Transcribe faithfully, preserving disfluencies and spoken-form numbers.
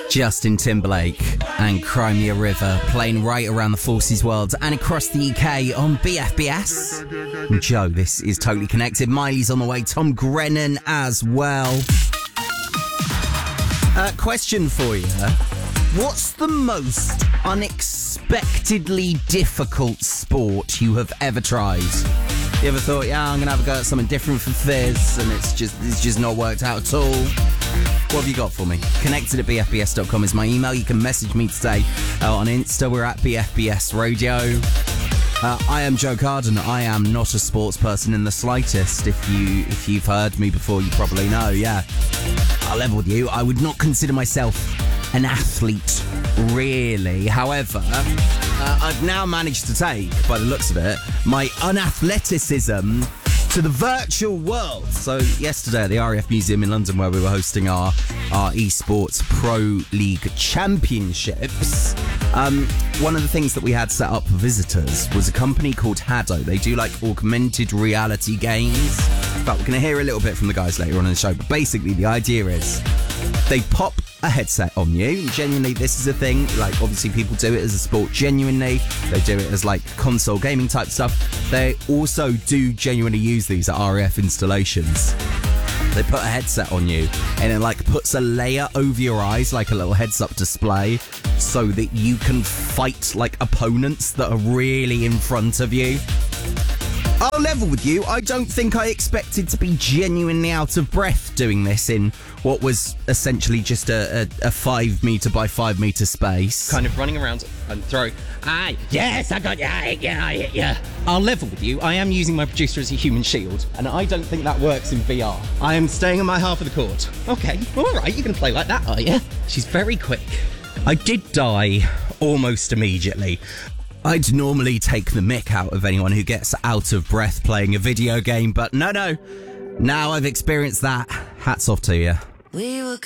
Justin Timberlake and Crimea River playing right around the Forces world and across the U K on B F B S. And Joe, this is Totally Connected. Miley's on the way. Tom Grennan as well. Uh, question for you. What's the most unexpectedly difficult sport you have ever tried? You ever thought, yeah, I'm going to have a go at something different for Fizz, and it's just it's just not worked out at all? What have you got for me? Connected at b f b s dot com is my email. You can message me today uh, on Insta. We're at B F B S Radio. Uh, I am Joe Carden. I am not a sports person in the slightest. If, you, if you've heard me before, you probably know, yeah. I'll level with you. I would not consider myself an athlete, really. However, uh, I've now managed to take, by the looks of it, my unathleticism to the virtual world. So yesterday at the R A F Museum in London, where we were hosting our, our esports Pro League Championships, um, one of the things that we had set up for visitors was a company called Haddo. They do like augmented reality games. In fact, we're going to hear a little bit from the guys later on in the show, but basically the idea is they pop a headset on you. Genuinely, this is a thing. Like, obviously, people do it as a sport. Genuinely, they do it as like console gaming type stuff. They also do genuinely use these at R A F installations. They put a headset on you, and it like puts a layer over your eyes, like a little heads-up display, so that you can fight like opponents that are really in front of you. I'll level with you. I don't think I expected to be genuinely out of breath doing this in what was essentially just a, a, a five metre by five metre space. Kind of running around and throwing, ah, yes, I got you, yeah, I hit you. I'll level with you. I am using my producer as a human shield, and I don't think that works in V R. I am staying on my half of the court. Okay, all right, you're going to play like that, are you? She's very quick. I did die almost immediately. I'd normally take the mick out of anyone who gets out of breath playing a video game, but no, no. Now I've experienced that. Hats off to you. We were